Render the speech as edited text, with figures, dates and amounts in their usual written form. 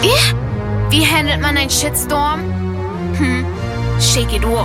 Wie handelt man einen Shitstorm? Shake it off.